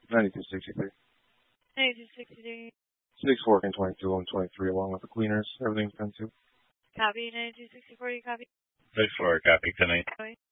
9263. 9263. 6 working 22 and 23 along with the cleaners. Everything's done too. Copy, 9264, you copy? 64, copy, 10-8.